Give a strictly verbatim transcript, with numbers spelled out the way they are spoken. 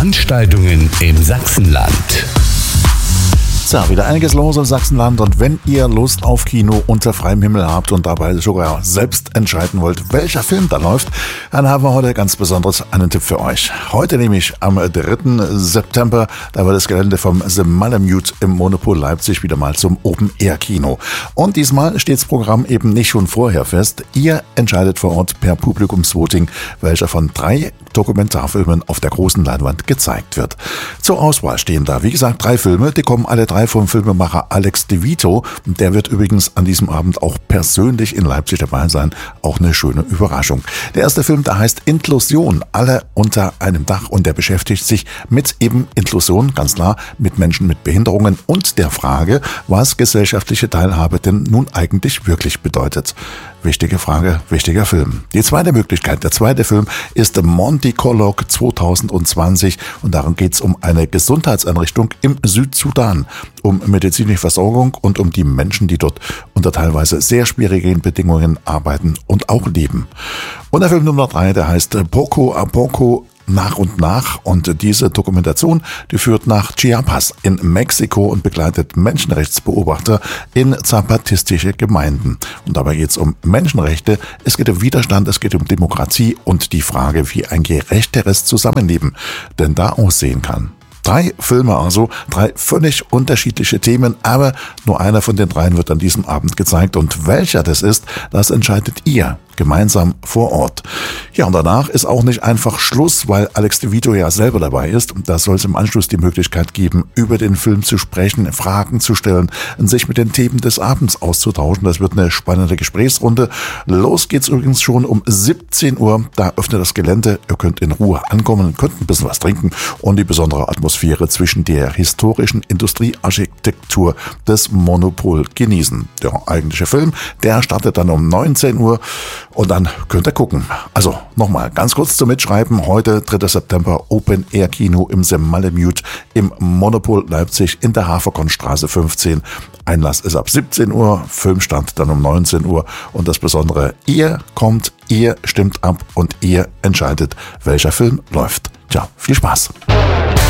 Veranstaltungen im Sachsenland. So, wieder einiges los im Sachsenland, und wenn ihr Lust auf Kino unter freiem Himmel habt und dabei sogar selbst entscheiden wollt, welcher Film da läuft, dann haben wir heute ganz besonders einen Tipp für euch. Heute nämlich am dritten September, da wird das Gelände vom The Malamute im Monopol Leipzig wieder mal zum Open-Air-Kino. Und diesmal steht das Programm eben nicht schon vorher fest. Ihr entscheidet vor Ort per Publikumsvoting, welcher von drei Dokumentarfilmen auf der großen Leinwand gezeigt wird. Zur Auswahl stehen da, wie gesagt, drei Filme, die kommen alle drei vom Filmemacher Alex De Vito. Der wird übrigens an diesem Abend auch persönlich in Leipzig dabei sein. Auch eine schöne Überraschung. Der erste Film, der heißt Inklusion, alle unter einem Dach, und der beschäftigt sich mit eben Inklusion, ganz klar, mit Menschen mit Behinderungen und der Frage, was gesellschaftliche Teilhabe denn nun eigentlich wirklich bedeutet. Wichtige Frage, wichtiger Film. Die zweite Möglichkeit, der zweite Film ist Monty Colloque zwanzig zwanzig, und darum geht es um eine Gesundheitseinrichtung im Südsudan, um medizinische Versorgung und um die Menschen, die dort unter teilweise sehr schwierigen Bedingungen arbeiten und auch leben. Und der Film Nummer drei, der heißt Poco a Poco, nach und nach, und diese Dokumentation, die führt nach Chiapas in Mexiko und begleitet Menschenrechtsbeobachter in zapatistische Gemeinden. Und dabei geht es um Menschenrechte, es geht um Widerstand, es geht um Demokratie und die Frage, wie ein gerechteres Zusammenleben denn da aussehen kann. Drei Filme also, drei völlig unterschiedliche Themen, aber nur einer von den dreien wird an diesem Abend gezeigt, und welcher das ist, das entscheidet ihr gemeinsam vor Ort. Ja, und danach ist auch nicht einfach Schluss, weil Alex De Vito ja selber dabei ist. Da soll es im Anschluss die Möglichkeit geben, über den Film zu sprechen, Fragen zu stellen, sich mit den Themen des Abends auszutauschen. Das wird eine spannende Gesprächsrunde. Los geht's übrigens schon um siebzehn Uhr. Da öffnet das Gelände. Ihr könnt in Ruhe ankommen, könnt ein bisschen was trinken und die besondere Atmosphäre zwischen der historischen Industriearchitektur des Monopol genießen. Der eigentliche Film, der startet dann um neunzehn Uhr. Und dann könnt ihr gucken. Also nochmal ganz kurz zum Mitschreiben. Heute, dritter September, Open-Air-Kino im The Malamute im Monopol Leipzig in der Haferkornstraße fünfzehn. Einlass ist ab siebzehn Uhr, Filmstand dann um neunzehn Uhr. Und das Besondere, ihr kommt, ihr stimmt ab und ihr entscheidet, welcher Film läuft. Tja, viel Spaß.